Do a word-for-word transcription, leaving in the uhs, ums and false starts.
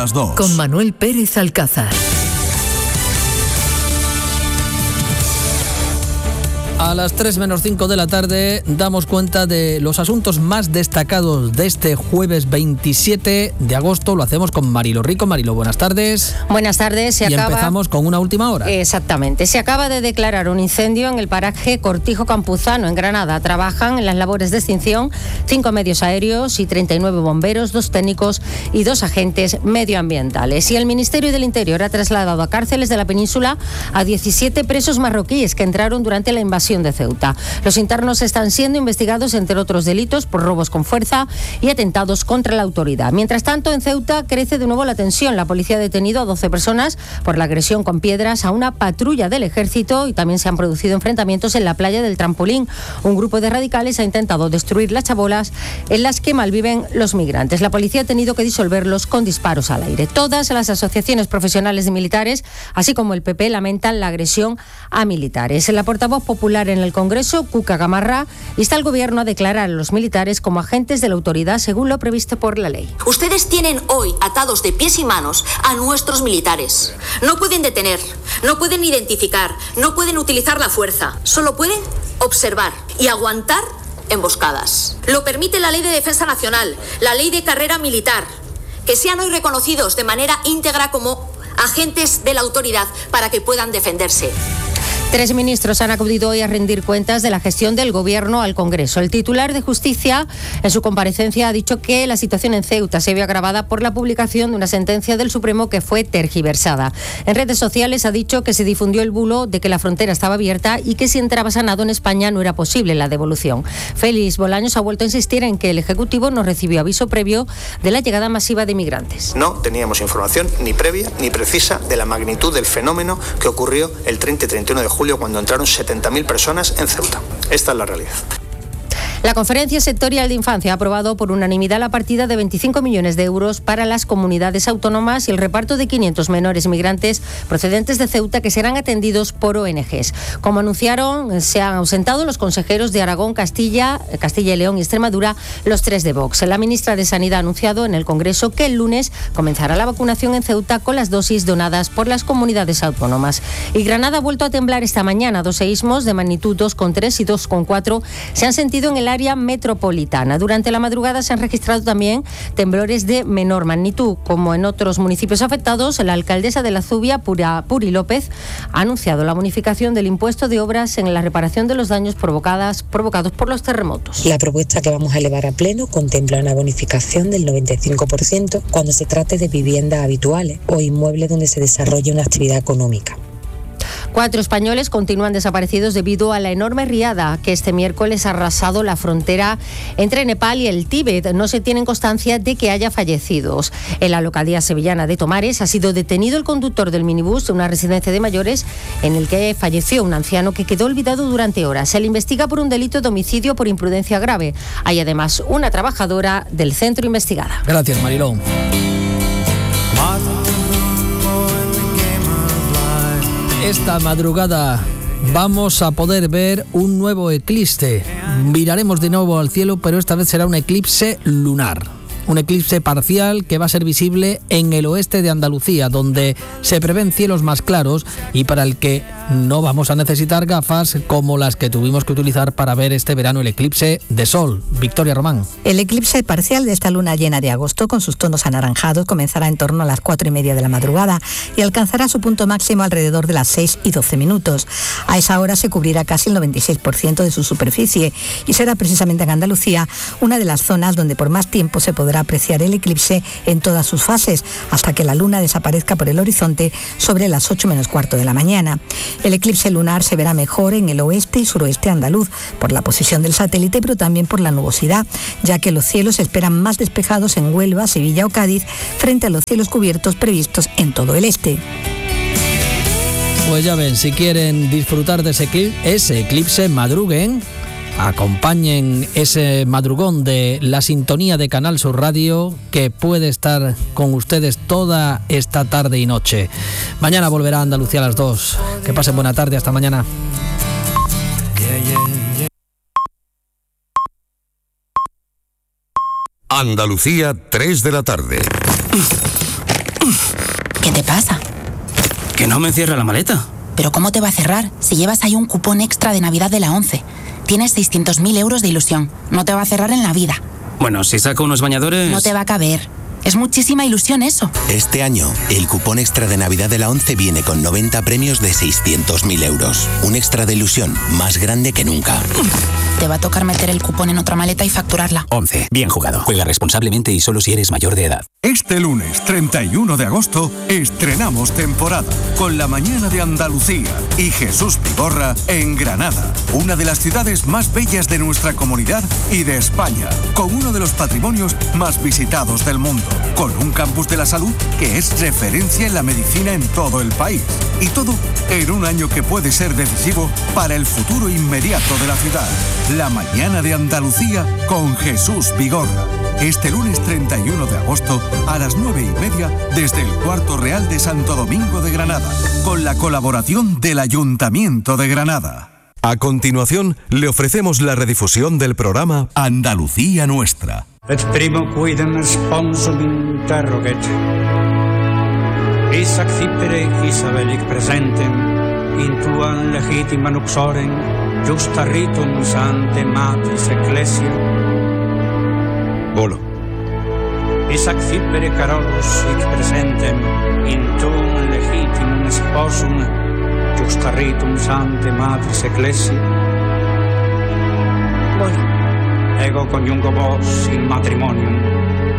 las dos. Con Manuel Pérez Alcázar. A las tres menos cinco de la tarde damos cuenta de los asuntos más destacados de este jueves veintisiete de agosto. Lo hacemos con Marilo Rico. Marilo, buenas tardes. Buenas tardes. Se y acaba... empezamos con una última hora. Exactamente. Se acaba de declarar un incendio en el paraje Cortijo Campuzano, en Granada. Trabajan en las labores de extinción cinco medios aéreos y treinta y nueve bomberos, dos técnicos y dos agentes medioambientales. Y el Ministerio del Interior ha trasladado a cárceles de la península a diecisiete presos marroquíes que entraron durante la invasión de Ceuta. Los internos están siendo investigados, entre otros delitos, por robos con fuerza y atentados contra la autoridad. Mientras tanto, en Ceuta crece de nuevo la tensión. La policía ha detenido a doce personas por la agresión con piedras a una patrulla del ejército y también se han producido enfrentamientos en la playa del Trampolín. Un grupo de radicales ha intentado destruir las chabolas en las que malviven los migrantes. La policía ha tenido que disolverlos con disparos al aire. Todas las asociaciones profesionales de militares, así como el P P, lamentan la agresión a militares. La portavoz popular en el Congreso, Cuca Gamarra, insta al Gobierno a declarar a los militares como agentes de la autoridad según lo previsto por la ley. Ustedes tienen hoy atados de pies y manos a nuestros militares. No pueden detener, no pueden identificar, no pueden utilizar la fuerza, solo pueden observar y aguantar emboscadas. Lo permite la Ley de Defensa Nacional, la Ley de Carrera Militar, que sean hoy reconocidos de manera íntegra como agentes de la autoridad para que puedan defenderse. Tres ministros han acudido hoy a rendir cuentas de la gestión del Gobierno al Congreso. El titular de Justicia, en su comparecencia, ha dicho que la situación en Ceuta se vio agravada por la publicación de una sentencia del Supremo que fue tergiversada. En redes sociales ha dicho que se difundió el bulo de que la frontera estaba abierta y que si entraba sanado en España no era posible la devolución. Félix Bolaños ha vuelto a insistir en que el Ejecutivo no recibió aviso previo de la llegada masiva de inmigrantes. No teníamos información ni previa ni precisa de la magnitud del fenómeno que ocurrió el treinta y treinta y uno de julio cuando entraron setenta mil personas en Ceuta. Esta es la realidad. La Conferencia Sectorial de Infancia ha aprobado por unanimidad la partida de veinticinco millones de euros para las comunidades autónomas y el reparto de quinientos menores migrantes procedentes de Ceuta que serán atendidos por O N Ges. Como anunciaron, se han ausentado los consejeros de Aragón, Castilla, Castilla y León y Extremadura, los tres de Vox. La ministra de Sanidad ha anunciado en el Congreso que el lunes comenzará la vacunación en Ceuta con las dosis donadas por las comunidades autónomas. Y Granada ha vuelto a temblar esta mañana. Dos seísmos de magnitud dos coma tres y dos coma cuatro se han sentido en el área metropolitana. Durante la madrugada se han registrado también temblores de menor magnitud. Como en otros municipios afectados, la alcaldesa de La Zubia, Pura, Puri López, ha anunciado la bonificación del impuesto de obras en la reparación de los daños provocadas, provocados por los terremotos. La propuesta que vamos a elevar a pleno contempla una bonificación del noventa y cinco por ciento cuando se trate de viviendas habituales o inmuebles donde se desarrolle una actividad económica. Cuatro españoles continúan desaparecidos debido a la enorme riada que este miércoles ha arrasado la frontera entre Nepal y el Tíbet. No se tiene constancia de que haya fallecidos. En la localidad sevillana de Tomares ha sido detenido el conductor del minibús de una residencia de mayores en el que falleció un anciano que quedó olvidado durante horas. Se le investiga por un delito de homicidio por imprudencia grave. Hay además una trabajadora del centro investigada. Gracias, Marilón. Esta madrugada vamos a poder ver un nuevo eclipse. Miraremos de nuevo al cielo, pero esta vez será un eclipse lunar. Un eclipse parcial que va a ser visible en el oeste de Andalucía, donde se prevén cielos más claros y para el que no vamos a necesitar gafas como las que tuvimos que utilizar para ver este verano el eclipse de sol. Victoria Román. El eclipse parcial de esta luna llena de agosto, con sus tonos anaranjados, comenzará en torno a las cuatro y media de la madrugada y alcanzará su punto máximo alrededor de las seis y doce minutos. A esa hora se cubrirá casi el noventa y seis por ciento de su superficie y será precisamente en Andalucía una de las zonas donde por más tiempo se podrá apreciar el eclipse en todas sus fases, hasta que la luna desaparezca por el horizonte sobre las ocho menos cuarto de la mañana. El eclipse lunar se verá mejor en el oeste y suroeste andaluz, por la posición del satélite, pero también por la nubosidad, ya que los cielos se esperan más despejados en Huelva, Sevilla o Cádiz, frente a los cielos cubiertos previstos en todo el este. Pues ya ven, si quieren disfrutar de ese eclipse, ese eclipse madruguen, acompañen ese madrugón de la sintonía de Canal Sur Radio, que puede estar con ustedes toda esta tarde y noche. Mañana volverá a Andalucía a las dos. Que pasen buena tarde, hasta mañana. Andalucía, tres de la tarde. te pasa? Que no me cierra la maleta. ¿Pero cómo te va a cerrar si llevas ahí un cupón extra de Navidad de la ONCE? Tienes seiscientos mil euros de ilusión. No te va a cerrar en la vida. Bueno, si saco unos bañadores... No te va a caber. Es muchísima ilusión eso. Este año, el cupón extra de Navidad de la ONCE viene con noventa premios de seiscientos mil euros. Un extra de ilusión más grande que nunca. Te va a tocar meter el cupón en otra maleta y facturarla. ONCE. Bien jugado. Juega responsablemente y solo si eres mayor de edad. Este lunes treinta y uno de agosto estrenamos temporada con La Mañana de Andalucía y Jesús Vigorra en Granada, una de las ciudades más bellas de nuestra comunidad y de España, con uno de los patrimonios más visitados del mundo, con un campus de la salud que es referencia en la medicina en todo el país. Y todo en un año que puede ser decisivo para el futuro inmediato de la ciudad. La Mañana de Andalucía con Jesús Vigorra. Este lunes treinta y uno de agosto a las nueve y media desde el Cuarto Real de Santo Domingo de Granada, con la colaboración del Ayuntamiento de Granada. A continuación, le ofrecemos la redifusión del programa Andalucía Nuestra. Et primo quidem sponsum interroget. Isac cipere Isabelic presentem, in tuan legitima nuxorem, justa ritum sante matis ecclesia. Bolo. Isac cipere Carolus hic presentem, in tuum legitimum sposum, justa ritum sante matis ecclesia. Bolo. Ego coniungo vos in matrimonium,